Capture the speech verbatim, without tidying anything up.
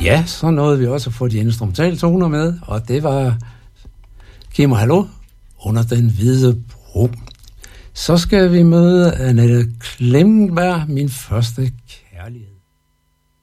ja, så nåede vi også at få de instrumentale toner med, og det var Giv mig hallo under den hvide bro. Så skal vi møde Annette Klemmenberg, min første kærlighed.